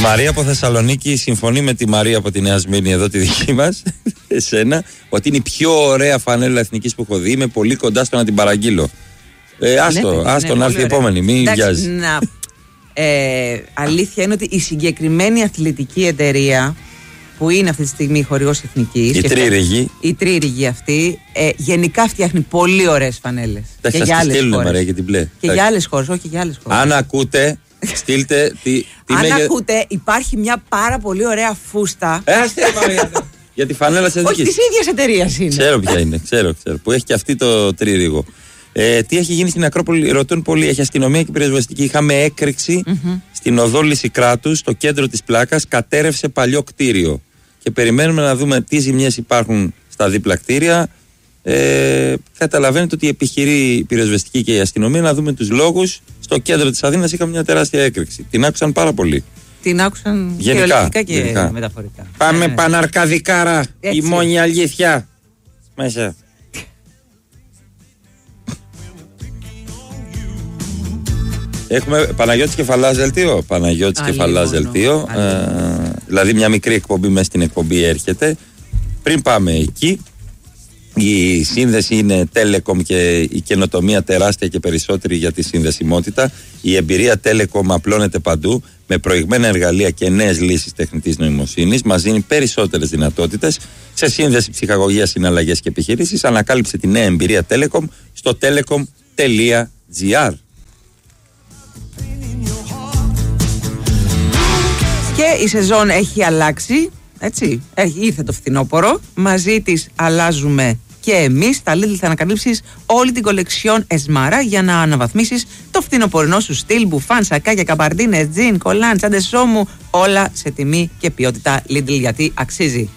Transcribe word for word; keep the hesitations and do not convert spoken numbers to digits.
Μαρία από Θεσσαλονίκη συμφωνεί με τη Μαρία από τη Νέα Σμύρνη, εδώ τη δική μας, εσένα, ότι είναι η πιο ωραία φανέλα εθνικής που έχω δει. Είμαι πολύ κοντά στο να την παραγγείλω. Ε, άστο, ναι, άστο ναι, να έρθει η επόμενη, μην βιάζει. Να, ε, αλήθεια είναι ότι η συγκεκριμένη αθλητική εταιρεία που είναι αυτή τη στιγμή χορηγός εθνικής, η Τρίριγη, η Τρίριγη αυτή, ε, γενικά φτιάχνει πολύ ωραίες φανέλες. Και για άλλες χώρες. Μαρία, και την μπλε. Και για άλλες χώρες, όχι και για άλλες χώρες. Αν ακούτε, στείλτε. Τι, τι Αν μέγε... ακούτε, υπάρχει μια πάρα πολύ ωραία φούστα. Ε, αστεία, Μαρία. Για τη φανέλα της εθνικής. Όχι, της ίδιας εταιρείας είναι. Ξέρω ποια είναι, ξέρω, ξέρω. Που έχει και αυτή το Τρίριγο. Ε, τι έχει γίνει στην Ακρόπολη, ρωτούν πολλοί. Έχει αστυνομία και πυροσβεστική. Είχαμε έκρηξη mm-hmm. στην οδό Λυσικράτου, στο κέντρο της πλάκας. Κατέρευσε παλιό κτίριο. Και περιμένουμε να δούμε τι ζημιές υπάρχουν στα δίπλα κτίρια. Ε, καταλαβαίνετε ότι επιχειρεί η πυροσβεστική και η αστυνομία να δούμε τους λόγους. Στο κέντρο της Αθήνας είχαμε μια τεράστια έκρηξη. Την άκουσαν πάρα πολύ. Την άκουσαν γενικά και γενικά. Μεταφορικά. Πάμε ε, παναρκαδικάρα. Η μόνη αλήθεια. Μέσα. Έχουμε Παναγιώτης Κεφαλάς δελτίο. Παναγιώτης Κεφαλάς δελτίο. Ε, δηλαδή μια μικρή εκπομπή μέσα στην εκπομπή έρχεται. Πριν πάμε εκεί, η σύνδεση είναι Telecom και η καινοτομία τεράστια και περισσότερη για τη συνδεσιμότητα. Η εμπειρία Telecom απλώνεται παντού με προηγμένα εργαλεία και νέες λύσεις τεχνητής νοημοσύνης. Μας δίνει περισσότερες δυνατότητες σε σύνδεση, ψυχαγωγία, συναλλαγές και επιχειρήσεις. Ανακάλυψε τη νέα εμπειρία Telecom στο telecom τελεία gr. Και η σεζόν έχει αλλάξει, έτσι, έχει, ήρθε το φθινόπωρο, μαζί της αλλάζουμε και εμείς. Στα Lidl θα ανακαλύψεις όλη την κολεξιόν Εσμάρα για να αναβαθμίσεις το φθινοπορεινό σου στυλ, μπουφάν, σακάκια, καμπαρντίνες, τζιν, κολάν, τσάντες ώμου, όλα σε τιμή και ποιότητα Lidl, γιατί αξίζει.